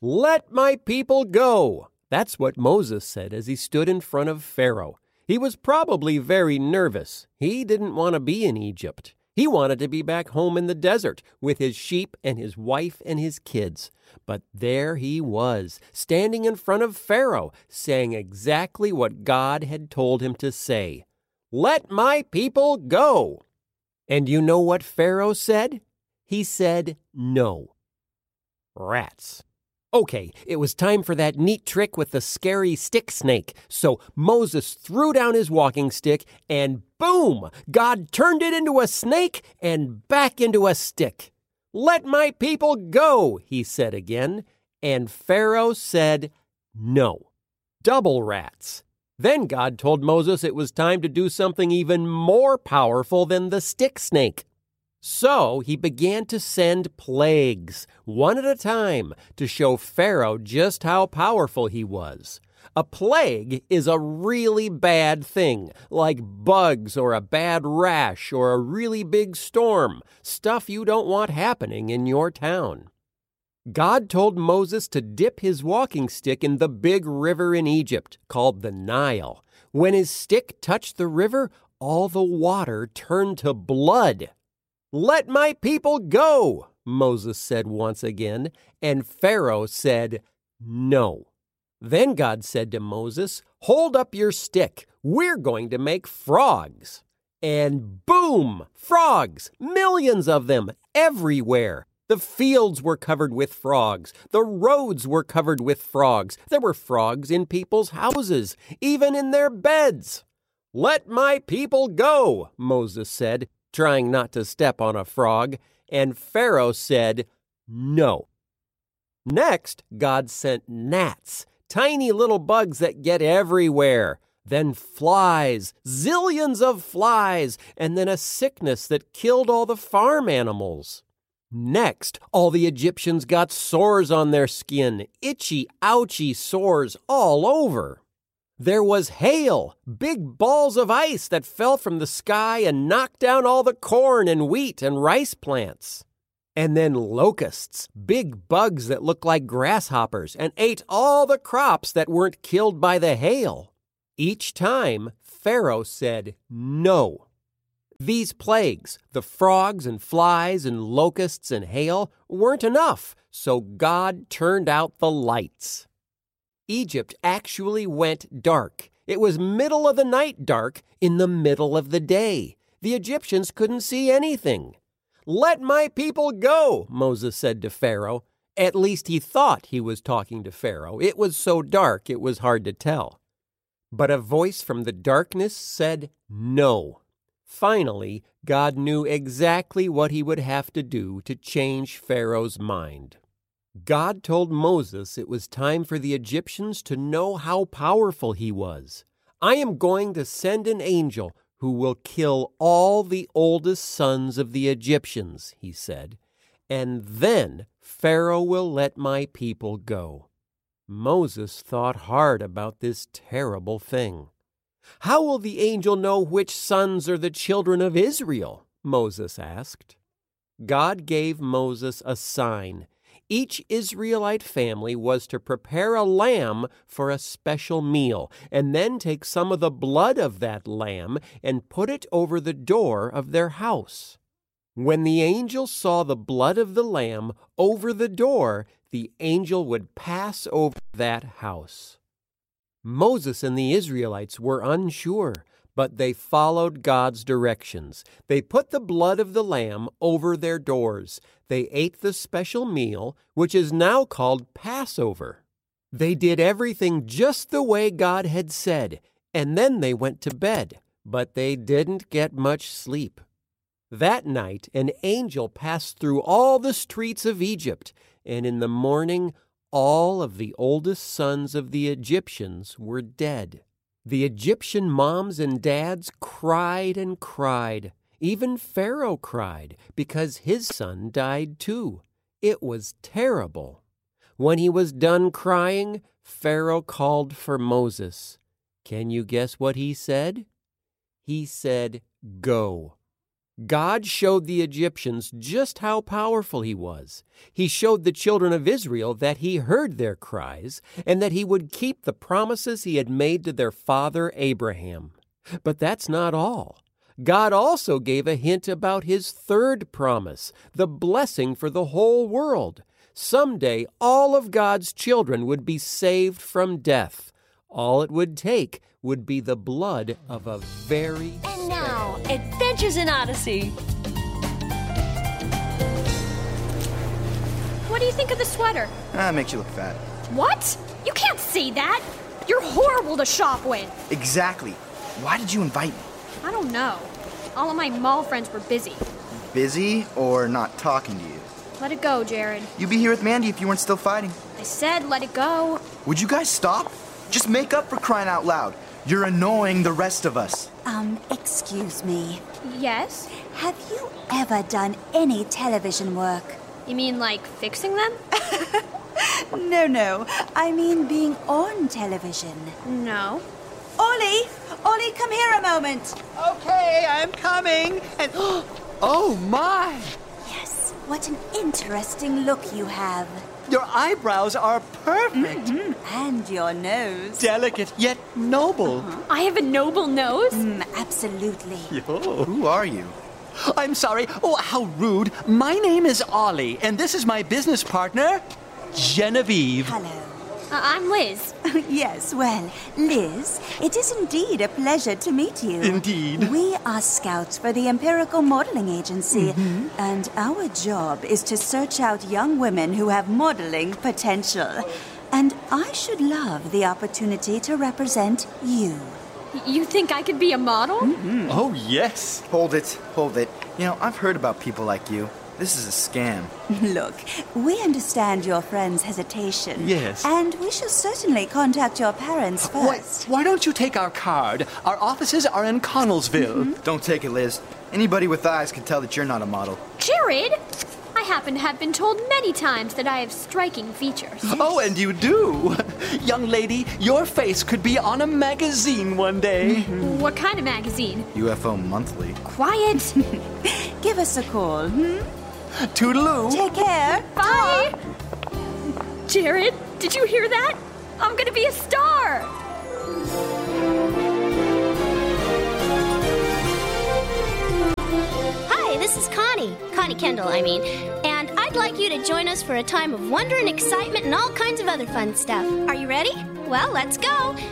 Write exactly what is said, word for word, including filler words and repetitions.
"Let my people go." That's what Moses said as he stood in front of Pharaoh. He was probably very nervous. He didn't want to be in Egypt. He wanted to be back home in the desert with his sheep and his wife and his kids. But there he was, standing in front of Pharaoh, saying exactly what God had told him to say. "Let my people go." And you know what Pharaoh said? He said no. Rats. Okay, it was time for that neat trick with the scary stick snake. So Moses threw down his walking stick and boom! God turned it into a snake and back into a stick. "Let my people go," he said again. And Pharaoh said no. Double rats. Then God told Moses it was time to do something even more powerful than the stick snake. So he began to send plagues, one at a time, to show Pharaoh just how powerful he was. A plague is a really bad thing, like bugs or a bad rash or a really big storm, stuff you don't want happening in your town. God told Moses to dip his walking stick in the big river in Egypt, called the Nile. When his stick touched the river, all the water turned to blood. "Let my people go," Moses said once again, and Pharaoh said no. Then God said to Moses, "Hold up your stick. We're going to make frogs." And boom! Frogs! Millions of them, everywhere. The fields were covered with frogs. The roads were covered with frogs. There were frogs in people's houses, even in their beds. "Let my people go," Moses said, trying not to step on a frog, and Pharaoh said no. Next, God sent gnats, tiny little bugs that get everywhere. Then flies, zillions of flies, and then a sickness that killed all the farm animals. Next, all the Egyptians got sores on their skin, itchy, ouchy sores all over. There was hail, big balls of ice that fell from the sky and knocked down all the corn and wheat and rice plants. And then locusts, big bugs that looked like grasshoppers and ate all the crops that weren't killed by the hail. Each time, Pharaoh said no. These plagues, the frogs and flies and locusts and hail, weren't enough, so God turned out the lights. Egypt actually went dark. It was middle of the night dark in the middle of the day. The Egyptians couldn't see anything. "Let my people go," Moses said to Pharaoh. At least he thought he was talking to Pharaoh. It was so dark it was hard to tell. But a voice from the darkness said no. Finally, God knew exactly what he would have to do to change Pharaoh's mind. God told Moses it was time for the Egyptians to know how powerful he was. "I am going to send an angel who will kill all the oldest sons of the Egyptians," he said, "and then Pharaoh will let my people go." Moses thought hard about this terrible thing. "How will the angel know which sons are the children of Israel?" Moses asked. God gave Moses a sign. Each Israelite family was to prepare a lamb for a special meal, and then take some of the blood of that lamb and put it over the door of their house. When the angel saw the blood of the lamb over the door, the angel would pass over that house. Moses and the Israelites were unsure, but they followed God's directions. They put the blood of the lamb over their doors. They ate the special meal, which is now called Passover. They did everything just the way God had said, and then they went to bed, but they didn't get much sleep. That night, an angel passed through all the streets of Egypt, and in the morning, all of the oldest sons of the Egyptians were dead. The Egyptian moms and dads cried and cried. Even Pharaoh cried because his son died too. It was terrible. When he was done crying, Pharaoh called for Moses. Can you guess what he said? He said, "Go." God showed the Egyptians just how powerful he was. He showed the children of Israel that he heard their cries and that he would keep the promises he had made to their father Abraham. But that's not all. God also gave a hint about his third promise, the blessing for the whole world. Someday, all of God's children would be saved from death. All it would take would be the blood of a very... And now, Adventures in Odyssey. What do you think of the sweater? Ah, makes you look fat. What? You can't say that. You're horrible to shop with. Exactly. Why did you invite me? I don't know. All of my mall friends were busy. Busy or not talking to you? Let it go, Jared. You'd be here with Mandy if you weren't still fighting. I said let it go. Would you guys stop? Just make up for crying out loud. You're annoying the rest of us. Um, excuse me. Yes? Have you ever done any television work? You mean like fixing them? No, no. I mean being on television. No. Ollie! Ollie, come here a moment. Okay, I'm coming. And oh my! Yes, what an interesting look you have. Your eyebrows are perfect. Mm-hmm. And your nose. Delicate yet noble. Uh-huh. I have a noble nose? Mm, absolutely. Yo. Who are you? I'm sorry. Oh, how rude. My name is Ollie, and this is my business partner, Genevieve. Hello. Uh, I'm Liz. Yes, well, Liz, it is indeed a pleasure to meet you. Indeed. We are scouts for the Empirical Modeling Agency, mm-hmm. and our job is to search out young women who have modeling potential. And I should love the opportunity to represent you. You think I could be a model? Mm-hmm. Oh, yes. Hold it, hold it. You know, I've heard about people like you. This is a scam. Look, we understand your friend's hesitation. Yes. And we shall certainly contact your parents first. Why, why don't you take our card? Our offices are in Connellsville. Mm-hmm. Don't take it, Liz. Anybody with eyes can tell that you're not a model. Jared! I happen to have been told many times that I have striking features. Oh, and you do. Young lady, your face could be on a magazine one day. Mm-hmm. What kind of magazine? U F O Monthly. Quiet. Give us a call, hmm? Toodaloo. Take care. Bye. Jared, did you hear that? I'm gonna be a star. Hi, this is Connie. Connie Kendall, I mean. And I'd like you to join us for a time of wonder and excitement and all kinds of other fun stuff. Are you ready? Well, let's go.